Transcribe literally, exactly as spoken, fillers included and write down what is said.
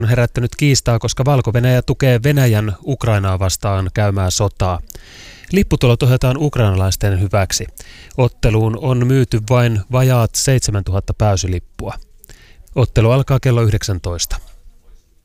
on herättänyt kiistaa, koska Valko-Venäjä tukee Venäjän Ukrainaa vastaan käymää sotaa. Lipputulot ohjataan ukrainalaisten hyväksi. Otteluun on myyty vain vajaat seitsemäntuhatta pääsylippua. Ottelu alkaa kello yhdeksäntoista.